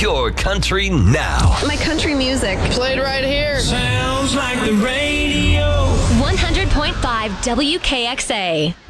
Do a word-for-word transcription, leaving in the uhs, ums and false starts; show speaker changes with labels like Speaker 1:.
Speaker 1: your country now.
Speaker 2: My country music.
Speaker 3: Played right here.
Speaker 4: Sounds like the radio.
Speaker 5: one hundred point five W K X A.